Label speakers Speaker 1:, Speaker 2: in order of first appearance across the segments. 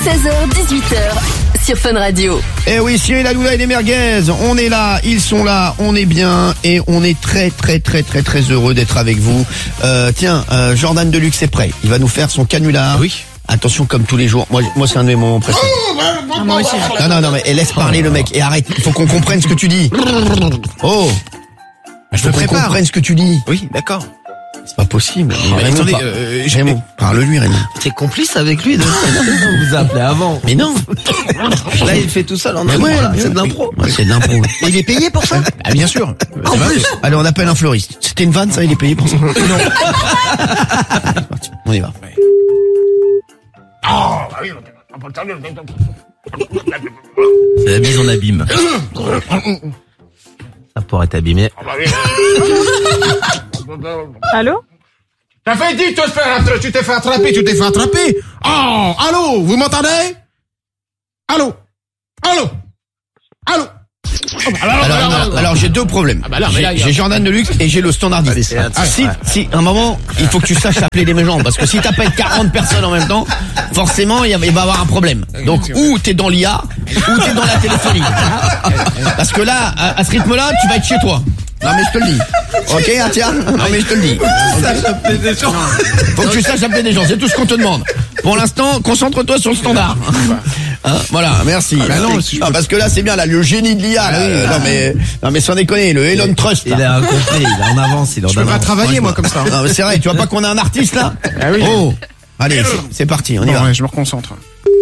Speaker 1: 16h-18h sur Fun Radio.
Speaker 2: Eh oui, Cyril Hanouna et les merguez, on est là, ils sont là, on est bien et on est très heureux d'être avec vous. Jordan Deluxe est prêt, il va nous faire son canular.
Speaker 3: Oui.
Speaker 2: Attention, comme tous les jours, moi c'est un de mes moments préférés.
Speaker 4: Moi aussi.
Speaker 2: Non, mais laisse parler le mec et arrête, il faut qu'on comprenne ce que tu dis. Oh,
Speaker 3: Je te
Speaker 2: faut qu'on
Speaker 3: prépare.
Speaker 2: comprenne ce que tu dis.
Speaker 3: Oui, d'accord.
Speaker 2: C'est pas possible.
Speaker 3: mais
Speaker 2: Raymond,
Speaker 3: attendez,
Speaker 2: Raymond, parle-lui Raymond.
Speaker 5: T'es complice avec lui, on vous a appelé avant.
Speaker 2: Mais non.
Speaker 5: Là, il fait tout seul en
Speaker 2: Mais
Speaker 5: impro,
Speaker 2: ouais,
Speaker 5: là. C'est de l'impro.
Speaker 2: Ouais, c'est de l'impro.
Speaker 5: Et il est payé pour ça?
Speaker 3: Ah bien sûr.
Speaker 2: En plus. Allez, on appelle un fleuriste. C'était une vanne, ça, il est payé pour ça. Non. On y va.
Speaker 5: C'est la mise en abîme. Ça pourrait t'abîmer.
Speaker 4: Allô?
Speaker 3: T'as fait dit, tu t'es fait attraper. Oh, allô, vous m'entendez? Allô?
Speaker 2: Alors j'ai deux problèmes.
Speaker 3: bah là, mais là, il y a-
Speaker 2: J'ai Jordan Deluxe et j'ai le standardiste. Si, un moment, il faut que tu saches appeler les gens, parce que si t'appelles 40 personnes en même temps, forcément, il va y avoir un problème. Donc, ou t'es dans l'IA, ou t'es dans la téléphonie. Parce que là, à ce rythme-là, tu vas être chez toi. Non mais je te le dis. Ok, tiens. Non mais je te le dis. Faut que tu saches appeler des gens, c'est tout ce qu'on te demande. Pour l'instant, concentre-toi sur le standard. Hein, voilà, merci. Parce que là, c'est bien, là, le génie de l'IA. Non mais sans déconner, le Elon Trust.
Speaker 5: Il a compris, il est en avance, il est en
Speaker 3: Je peux pas
Speaker 5: avance.
Speaker 3: travailler, moi, comme ça.
Speaker 2: Non mais c'est vrai, tu vois pas qu'on a un artiste là?
Speaker 3: Ah oui.
Speaker 2: Oh, allez, c'est parti, on y va.
Speaker 3: Ouais, je me reconcentre.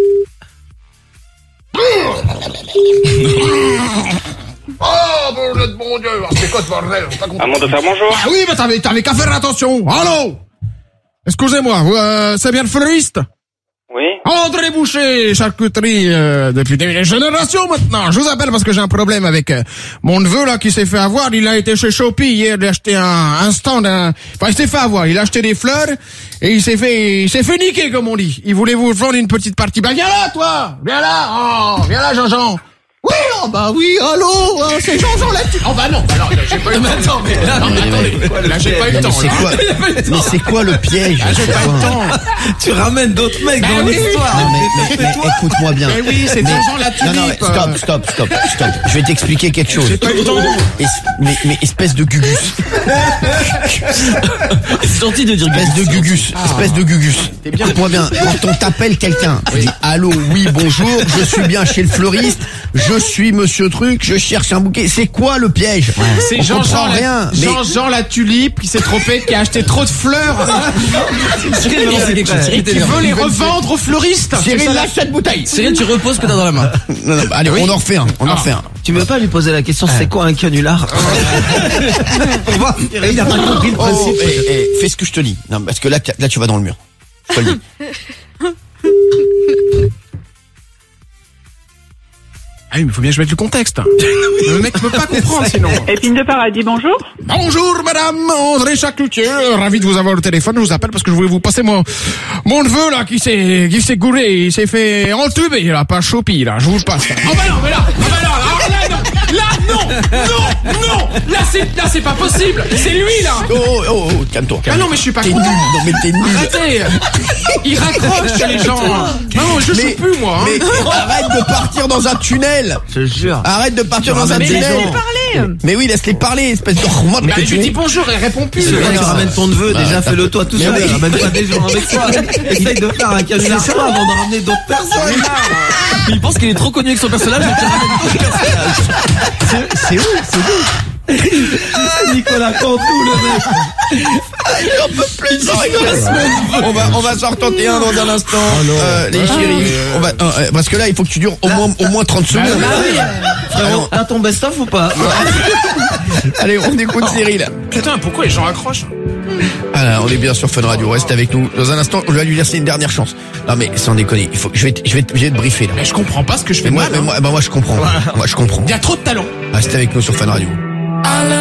Speaker 3: Oh, bon Dieu, c'est quoi ce bordel?
Speaker 6: Armand de faire bonjour.
Speaker 3: Ah oui, mais t'avais qu'à faire attention. Allô? Excusez-moi, c'est bien le fleuriste?
Speaker 6: Oui.
Speaker 3: André Boucher, charcuterie, depuis des générations maintenant. Je vous appelle parce que j'ai un problème avec mon neveu là qui s'est fait avoir. Il a été chez Shopee hier, il a acheté un stand. Enfin, il s'est fait avoir. Il a acheté des fleurs et il s'est fait niquer comme on dit. Il voulait vous vendre une petite partie. Bah viens là, toi. Viens là, Jean-Jean. Oui, oh bah oui, allô, c'est Jean-Jean là-dessus. Oh bah non, alors j'ai pas eu le temps. Attends, mais là, j'ai pas eu le temps.
Speaker 2: Mais c'est quoi le piège?
Speaker 3: J'ai pas eu le temps.
Speaker 5: Tu ramènes d'autres mecs dans
Speaker 3: oui.
Speaker 5: l'histoire.
Speaker 2: Non, mais écoute-moi bien.
Speaker 3: Mais oui, c'est Jean-Jean là-dessus.
Speaker 2: Non, mais stop. Je vais t'expliquer quelque chose.
Speaker 3: J'ai pas eu le temps.
Speaker 2: Mais espèce de gugus.
Speaker 5: C'est gentil de dire
Speaker 2: Espèce de gugus. Écoute-moi bien. Quand on t'appelle quelqu'un, tu dis allô, oui, bonjour, je suis bien chez le fleuriste, je suis monsieur truc, je cherche un bouquet. C'est quoi le piège?
Speaker 3: C'est
Speaker 2: On
Speaker 3: Jean-Jean
Speaker 2: comprend rien. Mais
Speaker 3: Jean-Jean la tulipe qui s'est trompé, qui a acheté trop de fleurs et qui veut les revendre aux fleuristes.
Speaker 2: Cyril, lâche cette bouteille.
Speaker 5: Cyril, tu reposes ce que t'as dans la main.
Speaker 2: Non, allez, on en refait un.
Speaker 5: Tu veux pas lui poser la question, c'est quoi un canular? Pour voir, il a pas compris le principe.
Speaker 2: Fais ce que je te dis. Non, parce que là, tu vas dans le mur. Je te le dis.
Speaker 3: Ah oui, mais faut bien que je mette le contexte. Le mec peut pas comprendre sinon.
Speaker 4: Épine de paradis, bonjour.
Speaker 3: Bonjour madame, André Charcutier, ravi de vous avoir au téléphone, je vous appelle parce que je voulais vous passer mon neveu là qui s'est gouré, il s'est fait entuber là, pas Shopee là, je vous le passe. Oh bah non, là c'est pas possible, c'est lui là.
Speaker 2: Oh, calme-toi.
Speaker 3: Ah non mais je suis pas
Speaker 2: T'es
Speaker 3: con.
Speaker 2: nul. Non, mais t'es nul.
Speaker 3: Arrêtez. Il raccroche chez les gens. Non, je sais plus moi.
Speaker 2: Mais arrête de partir dans un tunnel.
Speaker 5: Je jure.
Speaker 2: Arrête de partir dans un
Speaker 5: ramènes des
Speaker 2: tunnel.
Speaker 5: gens.
Speaker 4: Parlez.
Speaker 2: Mais oui, laisse-les parler, espèce de remote.
Speaker 3: Bah, je lui dis bonjour, elle répond plus.
Speaker 5: C'est vrai, tu ramènes ton neveu,
Speaker 2: Bah,
Speaker 5: déjà
Speaker 2: t'as-
Speaker 5: fais-le toi tout
Speaker 2: Mais
Speaker 5: seul,
Speaker 2: oui.
Speaker 5: ramène pas des gens avec toi. Essaye de faire un canular toi avant de ramener d'autres personnes. Il pense qu'il est trop connu avec son personnage, donc il ramène d'autres personnages.
Speaker 2: C'est où
Speaker 5: Nicolas Cantou, le mec.
Speaker 2: On peut plus on va s'en retenter un dans un instant. Les chéris. Parce que là, il faut que tu dures au moins 30 secondes.
Speaker 5: Frérot, t'as ton best-of ou pas?
Speaker 2: Allez, on écoute Cyril.
Speaker 3: Putain, pourquoi les gens accrochent?
Speaker 2: On est bien sur Fun Radio, reste avec nous. Dans un instant, je vais lui laisser une dernière chance. Non mais sans déconner, je vais te briefer là.
Speaker 3: Mais je comprends pas ce que je fais
Speaker 2: Moi je comprends. Moi je comprends.
Speaker 3: Il y a trop de talent.
Speaker 2: Reste avec nous sur Fun Radio.